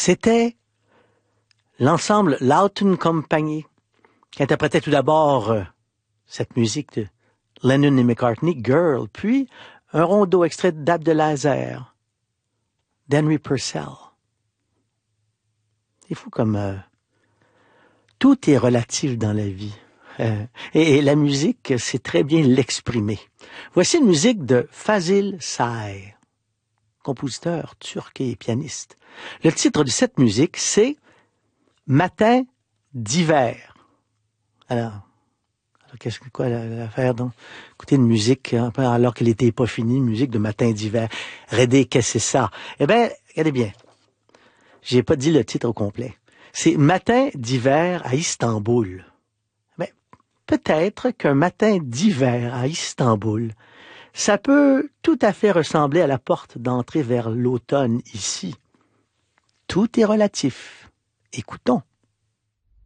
C'était l'ensemble Lawton Company qui interprétait tout d'abord cette musique de Lennon et McCartney, Girl, puis un rondeau extrait d'Ab de Laser, d'Henry Purcell. C'est fou comme tout est relatif dans la vie. Et la musique, c'est très bien l'exprimer. Voici une musique de Fazil Say, compositeur turc et pianiste. Le titre de cette musique, c'est Matin d'hiver. Alors qu'est-ce que quoi l'affaire donc? Écouter une musique alors qu'elle n'était pas finie, une musique de Matin d'hiver. Redé, qu'est-ce que c'est ça? Eh bien, regardez bien. J'ai pas dit le titre au complet. C'est Matin d'hiver à Istanbul. Mais peut-être qu'un matin d'hiver à Istanbul, ça peut tout à fait ressembler à la porte d'entrée vers l'automne ici. Tout est relatif. Écoutons.